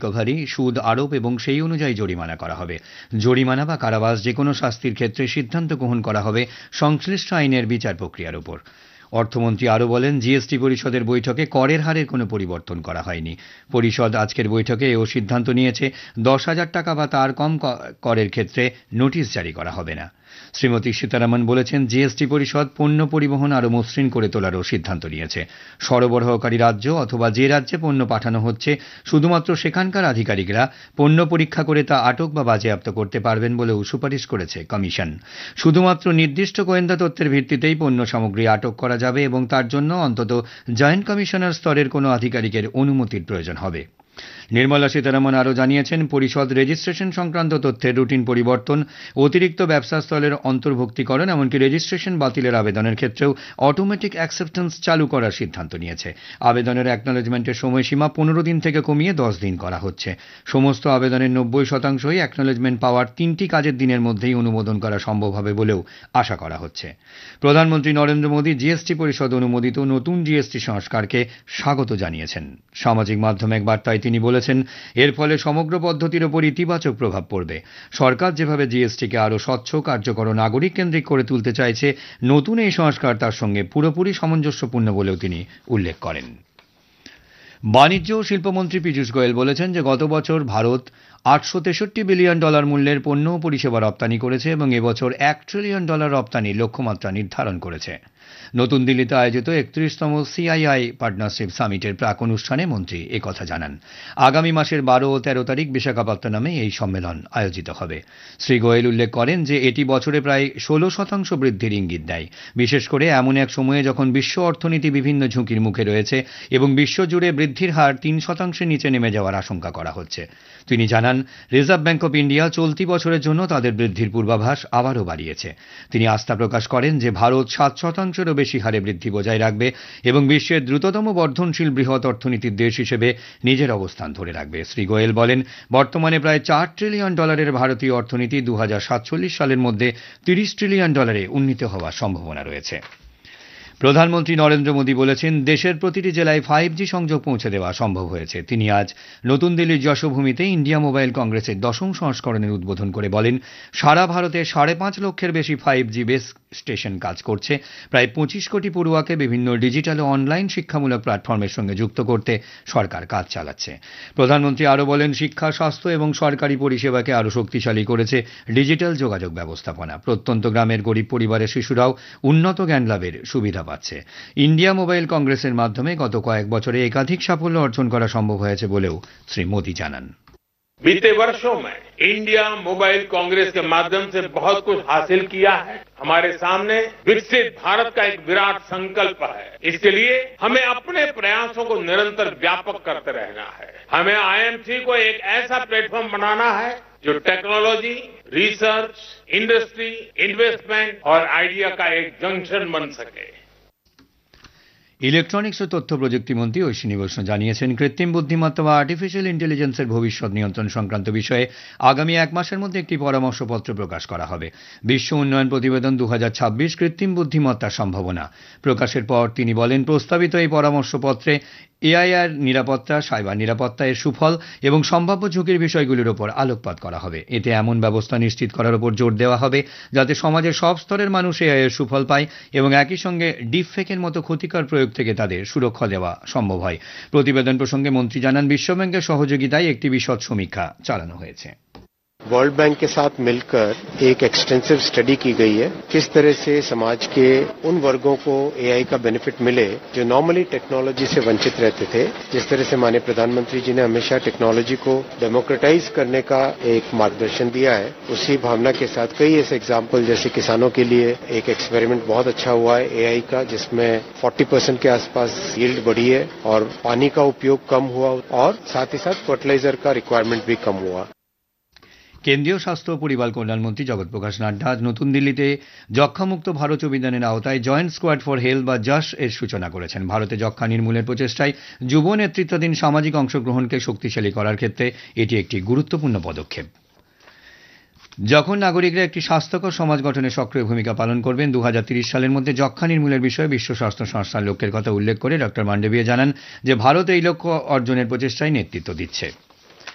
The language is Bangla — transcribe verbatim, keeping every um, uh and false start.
রিকভারি, সুদ আরোপ এবং সেই অনুযায়ী জরিমানা করা হবে। জরিমানা বা কারাবাস যে কোনো শাস্তির ক্ষেত্রে সিদ্ধান্ত গ্রহণ করা হবে সংশ্লিষ্ট আইনের বিচার প্রক্রিয়ার উপর। অর্থমন্ত্রী আরও বলেন, জিএসটি পরিষদের বৈঠকে করের হারের কোনো পরিবর্তন করা হয়নি। পরিষদ আজকের বৈঠকে এও সিদ্ধান্ত নিয়েছে দশ হাজার টাকা বা তার কম করের ক্ষেত্রে নোটিশ জারি করা হবে না। শ্রীমতী সীতারামন বলেছেন, জিএসটি পরিষদ পণ্য পরিবহন আরও মসৃণ করে তোলারও সিদ্ধান্ত নিয়েছে। সরবরাহকারী রাজ্য অথবা যে রাজ্যে পণ্য পাঠানো হচ্ছে শুধুমাত্র সেখানকার আধিকারিকরা পণ্য পরীক্ষা করে তা আটক বা বাজেয়াপ্ত করতে পারবেন বলেও সুপারিশ করেছে কমিশন। শুধুমাত্র নির্দিষ্ট গোয়েন্দা তথ্যের ভিত্তিতেই পণ্য সামগ্রী আটক করা যাবে এবং তার জন্য অন্তত জয়েন্ট কমিশনার স্তরের কোনো আধিকারিকের অনুমতির প্রয়োজন হবে। নির্মলা সীতারামন আরও জানিয়েছেন, পরিষদ রেজিস্ট্রেশন সংক্রান্ত তথ্যের রুটিন পরিবর্তন, অতিরিক্ত ব্যবসা স্থলের অন্তর্ভুক্তিকরণ, এমনকি রেজিস্ট্রেশন বাতিলের আবেদনের ক্ষেত্রেও অটোমেটিক অ্যাকসেপ্টেন্স চালু করার সিদ্ধান্ত নিয়েছে। আবেদনের অ্যাকনোলেজমেন্টের সময়সীমা পনেরো দিন থেকে কমিয়ে দশ দিন করা হচ্ছে। সমস্ত আবেদনের নব্বই শতাংশই অ্যাকনোলেজমেন্ট পাওয়ার তিনটি কাজের দিনের মধ্যেই অনুমোদন করা সম্ভব হবে বলেও আশা করা হচ্ছে। প্রধানমন্ত্রী নরেন্দ্র মোদী জিএসটি পরিষদ অনুমোদিত নতুন জিএসটি সংস্কারকে স্বাগত জানিয়েছেন। সামাজিক মাধ্যমে এক বার্তায় তিনি বলেছেন, এর ফলে সমগ্র পদ্ধতির ওপর ইতিবাচক প্রভাব পড়বে। সরকার যেভাবে জিএসটিকে আরও স্বচ্ছ, কার্যকর ও নাগরিক কেন্দ্রিক করে তুলতে চাইছে, নতুন এই সংস্কার তার সঙ্গে পুরোপুরি সামঞ্জস্যপূর্ণ বলেও তিনি উল্লেখ করেন। বাণিজ্য ও শিল্পমন্ত্রী পীযূষ গোয়েল বলেছেন যে গত বছর ভারত আটশো তেষট্টি বিলিয়ন ডলার মূল্যের পণ্য ও পরিষেবা রপ্তানি করেছে এবং এবছর এক ট্রিলিয়ন ডলার রপ্তানির লক্ষ্যমাত্রা নির্ধারণ করেছে। নতুন দিল্লিতে আয়োজিত একত্রিশতম সিআইআই পার্টনারশিপ সামিটের প্রাক অনুষ্ঠানে মন্ত্রী একথা জানান। আগামী মাসের বারো ও তেরো তারিখ বিশাখাপত্তনমে এই সম্মেলন আয়োজিত হবে। শ্রী গোয়েল উল্লেখ করেন যে এটি বছরে প্রায় ষোলো শতাংশ বৃদ্ধির ইঙ্গিত দেয়, বিশেষ করে এমন এক সময়ে যখন বিশ্ব অর্থনীতি বিভিন্ন ঝুঁকির মুখে রয়েছে এবং বিশ্বজুড়ে বৃদ্ধির হার তিন শতাংশের নিচে নেমে যাওয়ার আশঙ্কা করা হচ্ছে। তিনি জানান, রিজার্ভ ব্যাংক অব ইন্ডিয়া চলতি বছরের জন্য তাদের বৃদ্ধির পূর্বাভাস আবারও বাড়িয়েছে। তিনি আস্থা প্রকাশ করেন যে ভারত সাত শতাংশেরও বেশি হারে বৃদ্ধি বজায় রাখবে এবং বিশ্বের দ্রুততম বর্ধনশীল বৃহৎ অর্থনীতির দেশ হিসেবে নিজের অবস্থান ধরে রাখবে। শ্রী গোয়েল বলেন, বর্তমানে প্রায় চার ট্রিলিয়ন ডলারের ভারতীয় অর্থনীতি দু হাজার সাতচল্লিশ সালের মধ্যে তিরিশ ট্রিলিয়ন ডলারে উন্নীত হওয়ার সম্ভাবনা রয়েছে। প্রধানমন্ত্রী নরেন্দ্র মোদী বলেছেন, দেশের প্রতিটি জেলায় ফাইভ জি সংযোগ পৌঁছে দেওয়া সম্ভব হয়েছে। তিনি আজ নতুন দিল্লির যশোভূমিতে ইন্ডিয়া মোবাইল কংগ্রেসের দশম সংস্করণের উদ্বোধন করে বলেন, সারা ভারতে সাড়ে পাঁচ লক্ষের বেশি ফাইভ জি বেস স্টেশন কাজ করছে। প্রায় পঁচিশ কোটি পড়ুয়াকে বিভিন্ন ডিজিটাল ও অনলাইন শিক্ষামূলক প্ল্যাটফর্মের সঙ্গে যুক্ত করতে সরকার কাজ চালাচ্ছে। প্রধানমন্ত্রী আরও বলেন, শিক্ষা, স্বাস্থ্য এবং সরকারি পরিষেবাকে আরও শক্তিশালী করেছে ডিজিটাল যোগাযোগ ব্যবস্থাপনা। প্রত্যন্ত গ্রামের গরিব পরিবারের শিশুরাও উন্নত জ্ঞান লাভের সুবিধা পাচ্ছে। ইন্ডিয়া মোবাইল কংগ্রেসের মাধ্যমে গত কয়েক বছরে একাধিক সাফল্য অর্জন করা সম্ভব হয়েছে বলেও শ্রী মোদী জানান। बीते वर्षों में इंडिया मोबाइल कांग्रेस के माध्यम से बहुत कुछ हासिल किया है। हमारे सामने विकसित भारत का एक विराट संकल्प है। इसके लिए हमें अपने प्रयासों को निरंतर व्यापक करते रहना है। हमें आईएमसी को एक ऐसा प्लेटफॉर्म बनाना है जो टेक्नोलॉजी, रिसर्च, इंडस्ट्री, इन्वेस्टमेंट और आइडिया का एक जंक्शन बन सके। ইলেকট্রনিক্স ও তথ্য প্রযুক্তি মন্ত্রী অশ্বিনী বৈষ্ণব জানিয়েছেন, কৃত্রিম বুদ্ধিমত্তা বা আর্টিফিশিয়াল ইন্টেলিজেন্সের ভবিষ্যৎ নিয়ন্ত্রণ সংক্রান্ত বিষয়ে আগামী এক মাসের মধ্যে একটি পরামর্শপত্র প্রকাশ করা হবে। বিশ্ব উন্নয়ন প্রতিবেদন দু হাজার ছাব্বিশ কৃত্রিম বুদ্ধিমত্তার সম্ভাবনা প্রকাশের পর তিনি বলেন, প্রস্তাবিত এই পরামর্শপত্রে এআইআর নিরাপত্তা, সাইবার নিরাপত্তা, এর সুফল এবং সম্ভাব্য ঝুঁকির বিষয়গুলির ওপর আলোকপাত করা হবে। এতে এমন ব্যবস্থা নিশ্চিত করার উপর জোর দেওয়া হবে যাতে সমাজের সব স্তরের মানুষ এআই এর সুফল পায় এবং একই সঙ্গে ডিপফেকের মতো ক্ষতিকর প্রয়োগ থেকে তাদের সুরক্ষা দেওয়া সম্ভব হয়। প্রতিবেদন প্রসঙ্গে মন্ত্রী জানান, বিশ্বব্যাংকের সহযোগিতায় একটি বিশদ সমীক্ষা চালানো হয়েছে। वर्ल्ड बैंक के साथ मिलकर एक एक्सटेंसिव स्टडी की गई है, किस तरह से समाज के उन वर्गों को एआई का बेनिफिट मिले जो नॉर्मली टेक्नोलॉजी से वंचित रहते थे। जिस तरह से माननीय प्रधानमंत्री जी ने हमेशा टेक्नोलॉजी को डेमोक्रेटाइज करने का एक मार्गदर्शन दिया है, उसी भावना के साथ कई ऐसे एग्जाम्पल, जैसे किसानों के लिए एक एक्सपेरिमेंट बहुत अच्छा हुआ है एआई का, जिसमें चालीस परसेंट के आसपास यील्ड बढ़ी है और पानी का उपयोग कम हुआ और साथ ही साथ फर्टिलाइजर का रिक्वायरमेंट भी कम हुआ। কেন্দ্রীয় স্বাস্থ্য ও পরিবার কল্যাণমন্ত্রী জগৎ প্রকাশ নাড্ডা আজ নতুন দিল্লিতে যক্ষ্মামুক্ত ভারত অভিযানের আওতায় জয়েন্ট স্কোয়াড ফর হেলথ বা যশ এর সূচনা করেছেন। ভারতে যক্ষ্মা নির্মূলের প্রচেষ্টায় যুব নেতৃত্বাধীন সামাজিক অংশগ্রহণকে শক্তিশালী করার ক্ষেত্রে এটি একটি গুরুত্বপূর্ণ পদক্ষেপ। যখন নাগরিকরা একটি স্বাস্থ্যকর সমাজ গঠনে সক্রিয় ভূমিকা পালন করবেন, দু হাজার তিরিশ সালের মধ্যে যক্ষ্মা নির্মূলের বিষয়ে বিশ্ব স্বাস্থ্য সংস্থার লক্ষ্যের কথা উল্লেখ করে ডক্টর মান্ডবিয়া জানান যে ভারত এই লক্ষ্য অর্জনের প্রচেষ্টায় নেতৃত্ব দিচ্ছে।